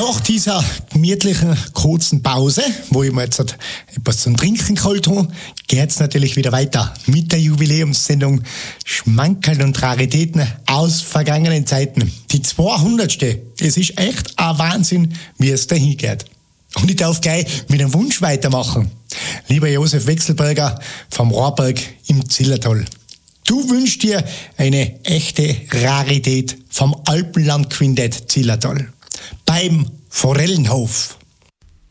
Nach dieser gemütlichen, kurzen Pause, wo ich mir jetzt etwas zum Trinken geholt habe, geht's natürlich wieder weiter mit der Jubiläumssendung Schmankerl und Raritäten aus vergangenen Zeiten. Die 200. Es ist echt ein Wahnsinn, wie es dahin geht. Und ich darf gleich mit einem Wunsch weitermachen. Lieber Josef Wechselberger vom Rohrberg im Zillertal. Du wünschst dir eine echte Rarität vom Alpenland-Quintett Zillertal. Beim Forellenhof.